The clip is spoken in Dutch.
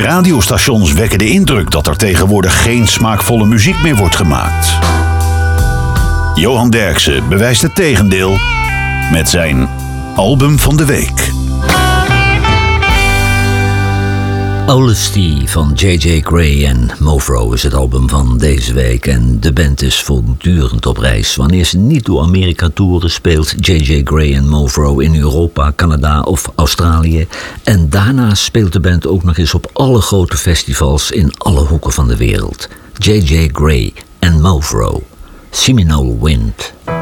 Radiostations wekken de indruk dat er tegenwoordig geen smaakvolle muziek meer wordt gemaakt. Johan Derksen bewijst het tegendeel met zijn album van de week. Honesty van J.J. Gray en Mofro is het album van deze week. En de band is voortdurend op reis. Wanneer ze niet door Amerika toeren, speelt J.J. Gray en Mofro in Europa, Canada of Australië. En daarna speelt de band ook nog eens op alle grote festivals in alle hoeken van de wereld. J.J. Gray en Mofro, Seminole Wind.